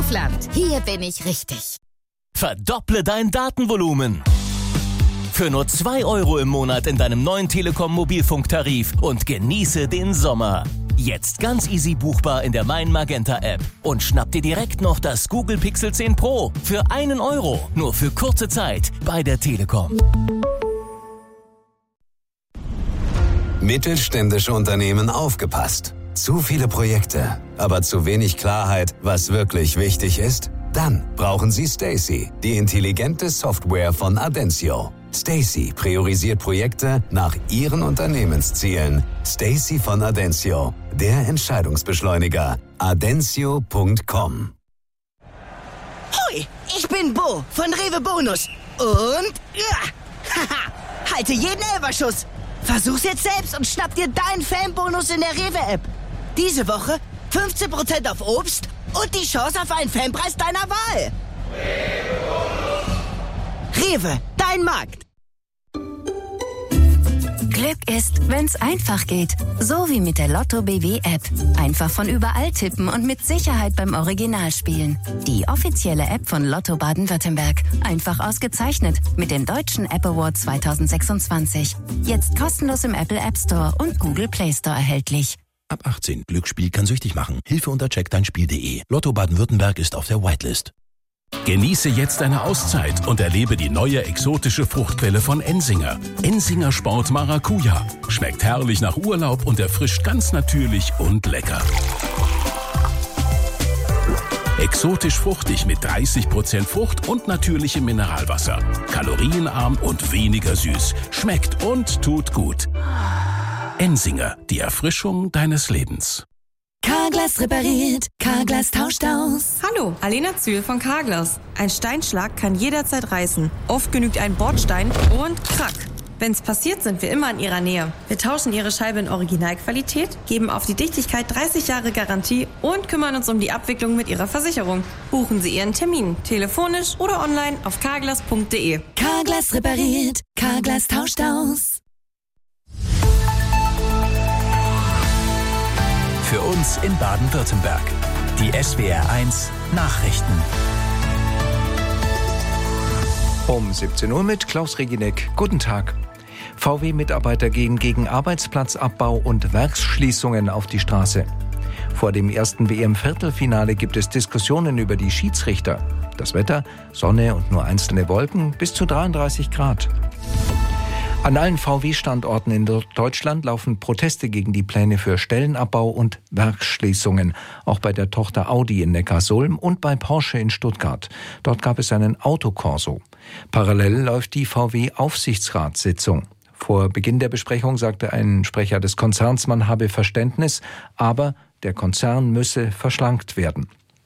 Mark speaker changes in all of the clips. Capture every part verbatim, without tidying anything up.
Speaker 1: Kaufland. Hier bin ich richtig.
Speaker 2: Verdopple dein Datenvolumen. Für nur zwei Euro im Monat in deinem neuen Telekom-Mobilfunktarif und genieße den Sommer. Jetzt ganz easy buchbar in der Mein Magenta App. Und schnapp dir direkt noch das Google Pixel zehn Pro für einen Euro. Nur für kurze Zeit bei der Telekom.
Speaker 3: Mittelständische Unternehmen aufgepasst. Zu viele Projekte, aber zu wenig Klarheit, was wirklich wichtig ist? Dann brauchen Sie Stacey, die intelligente Software von Adencio. Stacey priorisiert Projekte nach Ihren Unternehmenszielen. Stacey von Adencio, der Entscheidungsbeschleuniger. adencio punkt com.
Speaker 4: Hoi, ich bin Bo von Rewe Bonus. Und ja, haha, halte jeden Elberschuss. Versuch's jetzt selbst und schnapp dir deinen Fanbonus in der Rewe-App. Diese Woche fünfzehn Prozent auf Obst und die Chance auf einen Fanpreis deiner Wahl. Rewe, dein Markt.
Speaker 5: Glück ist, wenn's einfach geht. So wie mit der Lotto B W App. Einfach von überall tippen und mit Sicherheit beim Original spielen. Die offizielle App von Lotto Baden-Württemberg. Einfach ausgezeichnet mit dem Deutschen App Award zwanzig sechsundzwanzig. Jetzt kostenlos im Apple App Store und Google Play Store erhältlich.
Speaker 6: Ab achtzehn. Glücksspiel kann süchtig machen. Hilfe unter check dein Spiel punkt de. Lotto Baden-Württemberg ist auf der Whitelist.
Speaker 7: Genieße jetzt eine Auszeit und erlebe die neue exotische Fruchtquelle von Ensinger. Ensinger Sport Maracuja. Schmeckt herrlich nach Urlaub und erfrischt ganz natürlich und lecker. Exotisch fruchtig mit dreißig Prozent Frucht und natürlichem Mineralwasser. Kalorienarm und weniger süß. Schmeckt und tut gut. Ensinger, die Erfrischung deines Lebens.
Speaker 8: Carglass repariert, Carglass tauscht aus.
Speaker 9: Hallo, Alena Zühl von Carglass. Ein Steinschlag kann jederzeit reißen. Oft genügt ein Bordstein und krack. Wenn's passiert, sind wir immer in Ihrer Nähe. Wir tauschen Ihre Scheibe in Originalqualität, geben auf die Dichtigkeit dreißig Jahre Garantie und kümmern uns um die Abwicklung mit Ihrer Versicherung. Buchen Sie Ihren Termin, telefonisch oder online auf carglass punkt de.
Speaker 8: Carglass repariert, Carglass tauscht aus.
Speaker 2: Für uns in Baden-Württemberg. Die S W R eins Nachrichten.
Speaker 10: Um siebzehn Uhr mit Klaus Regineck. Guten Tag. V W-Mitarbeiter gehen gegen Arbeitsplatzabbau und Werksschließungen auf die Straße. Vor dem ersten W M-Viertelfinale gibt es Diskussionen über die Schiedsrichter. Das Wetter, Sonne und nur einzelne Wolken, bis zu dreiunddreißig Grad. An allen V W-Standorten in Deutschland laufen Proteste gegen die Pläne für Stellenabbau und Werksschließungen. Auch bei der Tochter Audi in Neckarsulm und bei Porsche in Stuttgart. Dort gab es einen Autokorso. Parallel läuft die V W-Aufsichtsratssitzung. Vor Beginn der Besprechung sagte ein Sprecher des Konzerns, man habe Verständnis, aber der Konzern müsse verschlankt werden.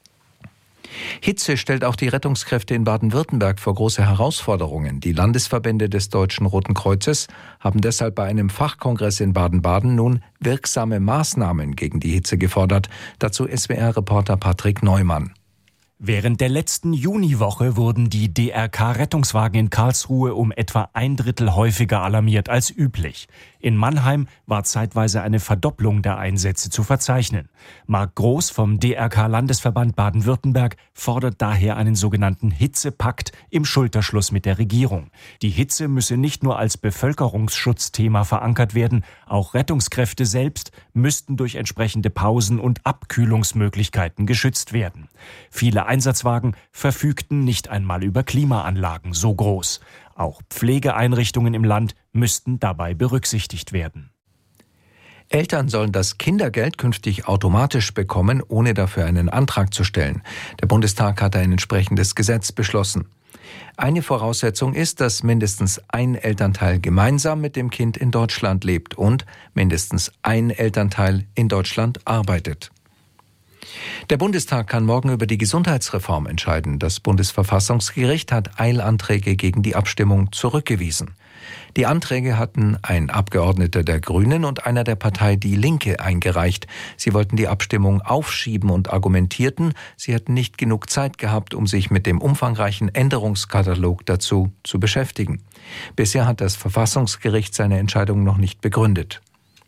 Speaker 10: Hitze stellt auch die Rettungskräfte in Baden-Württemberg vor große Herausforderungen. Die Landesverbände des Deutschen Roten Kreuzes haben deshalb bei einem Fachkongress in Baden-Baden nun wirksame Maßnahmen gegen die Hitze gefordert. Dazu S W R-Reporter Patrick Neumann.
Speaker 11: Während der letzten Juniwoche wurden die D R K-Rettungswagen in Karlsruhe um etwa ein Drittel häufiger alarmiert als üblich. In Mannheim war zeitweise eine Verdopplung der Einsätze zu verzeichnen. Marc Groß vom D R K-Landesverband Baden-Württemberg fordert daher einen sogenannten Hitzepakt im Schulterschluss mit der Regierung. Die Hitze müsse nicht nur als Bevölkerungsschutzthema verankert werden, auch Rettungskräfte selbst müssten durch entsprechende Pausen und Abkühlungsmöglichkeiten geschützt werden. Viele Einsatzwagen verfügten nicht einmal über Klimaanlagen so groß. Auch Pflegeeinrichtungen im Land müssten dabei berücksichtigt werden.
Speaker 10: Eltern sollen das Kindergeld künftig automatisch bekommen, ohne dafür einen Antrag zu stellen. Der Bundestag hat ein entsprechendes Gesetz beschlossen. Eine Voraussetzung ist, dass mindestens ein Elternteil gemeinsam mit dem Kind in Deutschland lebt und mindestens ein Elternteil in Deutschland arbeitet. Der Bundestag kann morgen über die Gesundheitsreform entscheiden. Das Bundesverfassungsgericht hat Eilanträge gegen die Abstimmung zurückgewiesen. Die Anträge hatten ein Abgeordneter der Grünen und einer der Partei Die Linke eingereicht. Sie wollten die Abstimmung aufschieben und argumentierten, sie hätten nicht genug Zeit gehabt, um sich mit dem umfangreichen Änderungskatalog dazu zu beschäftigen. Bisher hat das Verfassungsgericht seine Entscheidung noch nicht begründet.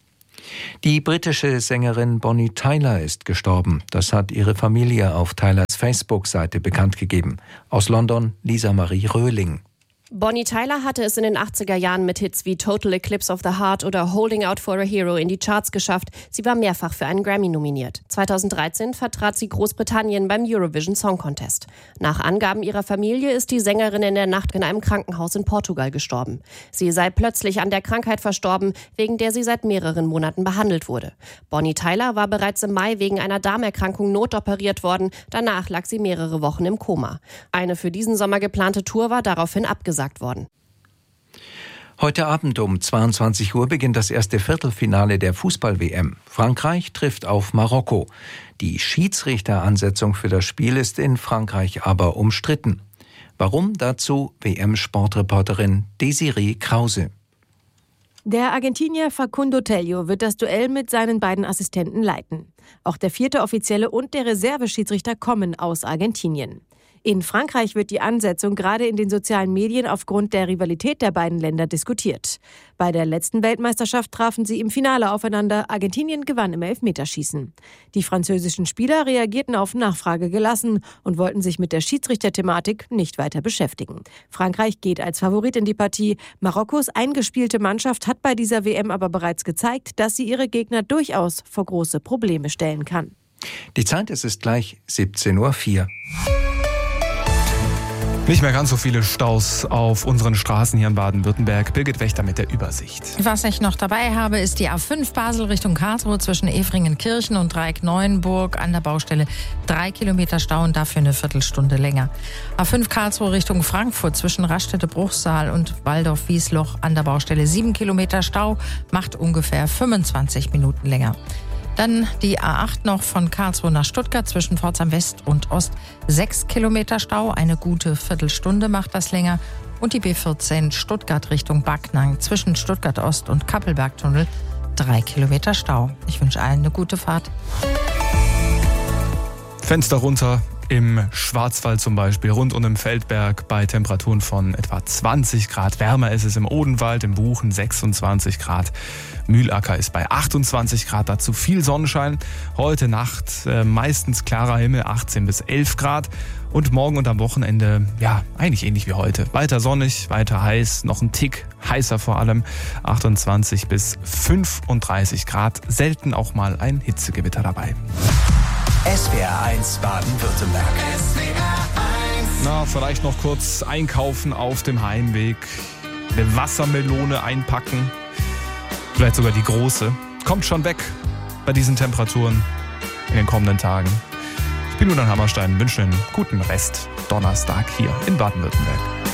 Speaker 10: Die britische Sängerin Bonnie Tyler ist gestorben. Das hat ihre Familie auf Tylers Facebook-Seite bekannt gegeben. Aus London Lisa Marie Röhling.
Speaker 12: Bonnie Tyler hatte es in den achtziger Jahren mit Hits wie Total Eclipse of the Heart oder Holding Out for a Hero in die Charts geschafft. Sie war mehrfach für einen Grammy nominiert. zweitausenddreizehn vertrat sie Großbritannien beim Eurovision Song Contest. Nach Angaben ihrer Familie ist die Sängerin in der Nacht in einem Krankenhaus in Portugal gestorben. Sie sei plötzlich an der Krankheit verstorben, wegen der sie seit mehreren Monaten behandelt wurde. Bonnie Tyler war bereits im Mai wegen einer Darmerkrankung notoperiert worden. Danach lag sie mehrere Wochen im Koma. Eine für diesen Sommer geplante Tour war daraufhin abgesagt worden.
Speaker 10: Heute Abend um zweiundzwanzig Uhr beginnt das erste Viertelfinale der Fußball-W M. Frankreich trifft auf Marokko. Die Schiedsrichteransetzung für das Spiel ist in Frankreich aber umstritten. Warum? Dazu W M-Sportreporterin Desiree Krause.
Speaker 13: Der Argentinier Facundo Tello wird das Duell mit seinen beiden Assistenten leiten. Auch der vierte Offizielle und der Reserveschiedsrichter kommen aus Argentinien. In Frankreich wird die Ansetzung gerade in den sozialen Medien aufgrund der Rivalität der beiden Länder diskutiert. Bei der letzten Weltmeisterschaft trafen sie im Finale aufeinander. Argentinien gewann im Elfmeterschießen. Die französischen Spieler reagierten auf Nachfrage gelassen und wollten sich mit der Schiedsrichterthematik nicht weiter beschäftigen. Frankreich geht als Favorit in die Partie. Marokkos eingespielte Mannschaft hat bei dieser W M aber bereits gezeigt, dass sie ihre Gegner durchaus vor große Probleme stellen kann.
Speaker 10: Die Zeit ist es gleich siebzehn Uhr vier.
Speaker 14: Nicht mehr ganz so viele Staus auf unseren Straßen hier in Baden-Württemberg. Birgit Wächter mit der Übersicht.
Speaker 15: Was ich noch dabei habe, ist die A fünf Basel Richtung Karlsruhe zwischen Efringen-Kirchen und Dreieck-Neuenburg an der Baustelle. Drei Kilometer Stau und dafür eine Viertelstunde länger. A fünf Karlsruhe Richtung Frankfurt zwischen Raststätte-Bruchsal und Waldorf-Wiesloch an der Baustelle. Sieben Kilometer Stau macht ungefähr fünfundzwanzig Minuten länger. Dann die A acht noch von Karlsruhe nach Stuttgart zwischen Pforzheim West und Ost. Sechs Kilometer Stau, eine gute Viertelstunde macht das länger. Und die B vierzehn Stuttgart Richtung Backnang zwischen Stuttgart Ost und Kappelbergtunnel. Drei Kilometer Stau. Ich wünsche allen eine gute Fahrt.
Speaker 14: Fenster runter. Im Schwarzwald zum Beispiel, rund um den Feldberg bei Temperaturen von etwa zwanzig Grad. Wärmer ist es im Odenwald, im Buchen sechsundzwanzig Grad. Mühlacker ist bei achtundzwanzig Grad, dazu viel Sonnenschein. Heute Nacht äh, meistens klarer Himmel, achtzehn bis elf Grad. Und morgen und am Wochenende, ja, eigentlich ähnlich wie heute. Weiter sonnig, weiter heiß, noch ein Tick heißer vor allem. achtundzwanzig bis fünfunddreißig Grad, selten auch mal ein Hitzegewitter dabei.
Speaker 3: S W R eins Baden-Württemberg. S W R eins.
Speaker 14: Na, vielleicht noch kurz einkaufen auf dem Heimweg. Eine Wassermelone einpacken. Vielleicht sogar die große. Kommt schon weg bei diesen Temperaturen in den kommenden Tagen. Ich bin Julian Hammerstein, wünsche einen guten Rest Donnerstag hier in Baden-Württemberg.